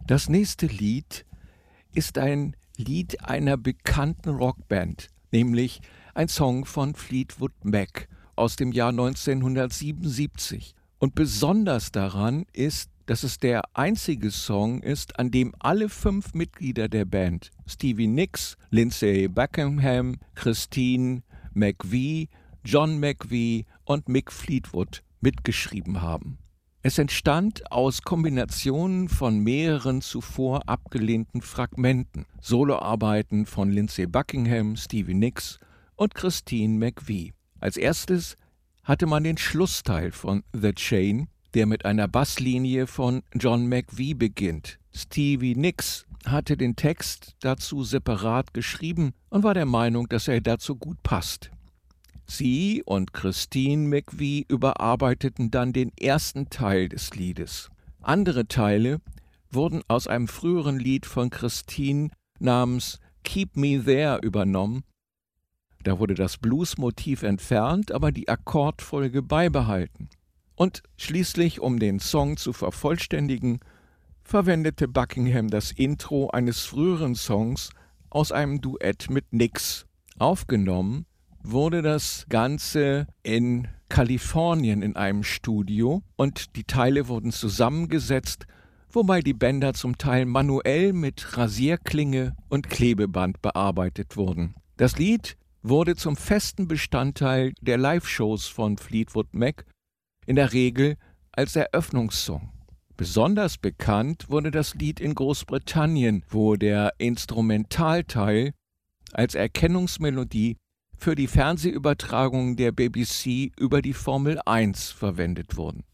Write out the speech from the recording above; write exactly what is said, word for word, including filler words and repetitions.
Das nächste Lied ist ein Lied einer bekannten Rockband, nämlich ein Song von Fleetwood Mac aus dem Jahr neunzehnhundertsiebenundsiebzig. Und besonders daran ist, dass es der einzige Song ist, an dem alle fünf Mitglieder der Band, Stevie Nicks, Lindsey Buckingham, Christine McVie, John McVie und Mick Fleetwood mitgeschrieben haben. Es entstand aus Kombinationen von mehreren zuvor abgelehnten Fragmenten, Soloarbeiten von Lindsey Buckingham, Stevie Nicks und Christine McVie. Als erstes hatte man den Schlussteil von The Chain, der mit einer Basslinie von John McVie beginnt. Stevie Nicks hatte den Text dazu separat geschrieben und war der Meinung, dass er dazu gut passt. Sie und Christine McVie überarbeiteten dann den ersten Teil des Liedes. Andere Teile wurden aus einem früheren Lied von Christine namens Keep Me There übernommen. Da wurde das Blues-Motiv entfernt, aber die Akkordfolge beibehalten. Und schließlich, um den Song zu vervollständigen, verwendete Buckingham das Intro eines früheren Songs aus einem Duett mit Nicks. Aufgenommen wurde das Ganze in Kalifornien in einem Studio und die Teile wurden zusammengesetzt, wobei die Bänder zum Teil manuell mit Rasierklinge und Klebeband bearbeitet wurden. Das Lied wurde zum festen Bestandteil der Live-Shows von Fleetwood Mac, in der Regel als Eröffnungssong. Besonders bekannt wurde das Lied in Großbritannien, wo der Instrumentalteil als Erkennungsmelodie für die Fernsehübertragung der B B C über die Formel eins verwendet wurden.